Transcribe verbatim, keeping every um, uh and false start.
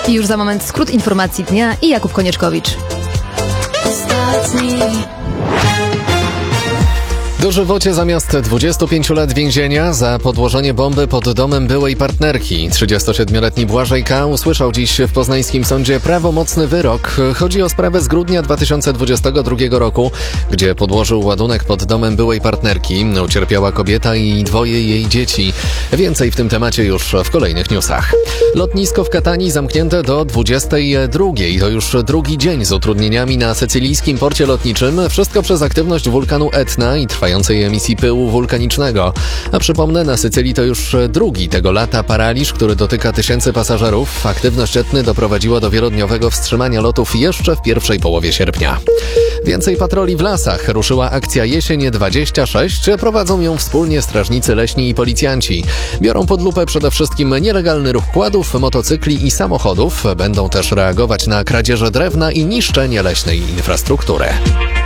I już za moment skrót informacji dnia i Jakub Konieczkowicz. Dożywocie zamiast dwudziestu pięciu lat więzienia za podłożenie bomby pod domem byłej partnerki. trzydziestosiedmioletni Błażej K. usłyszał dziś w poznańskim sądzie prawomocny wyrok. Chodzi o sprawę z grudnia dwa tysiące dwudziestego drugiego roku, gdzie podłożył ładunek pod domem byłej partnerki. Ucierpiała kobieta i dwoje jej dzieci. Więcej w tym temacie już w kolejnych newsach. Lotnisko w Katanii zamknięte do dwudziestej drugiej. To już drugi dzień z utrudnieniami na sycylijskim porcie lotniczym. Wszystko przez aktywność wulkanu Etna i trwającej emisji pyłu wulkanicznego. A przypomnę, na Sycylii to już drugi tego lata paraliż, który dotyka tysięcy pasażerów. Aktywność Etny doprowadziła do wielodniowego wstrzymania lotów jeszcze w pierwszej połowie sierpnia. Więcej patroli w lasach. Ruszyła akcja Jesień dwadzieścia sześć. Prowadzą ją wspólnie strażnicy leśni i policjanci. Biorą pod lupę przede wszystkim nielegalny ruch kładów, motocykli i samochodów. Będą też reagować na kradzieże drewna i niszczenie leśnej infrastruktury.